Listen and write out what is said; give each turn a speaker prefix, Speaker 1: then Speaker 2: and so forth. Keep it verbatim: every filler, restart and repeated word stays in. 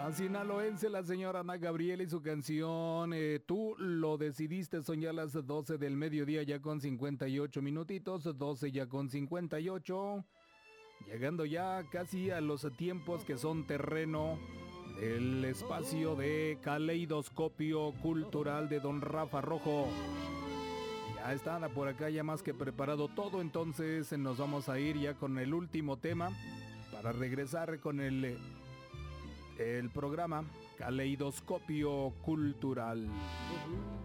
Speaker 1: La sinaloense, la señora Ana Gabriela y su canción eh, Tú lo decidiste. Son ya las doce del mediodía, ya con cincuenta y ocho minutitos, doce ya con cincuenta y ocho. Llegando ya casi a los tiempos que son terreno del espacio de Caleidoscopio Cultural de Don Rafa Rojo. Ya está por acá, ya más que preparado todo, entonces nos vamos a ir ya con el último tema para regresar con el, el programa Caleidoscopio Cultural.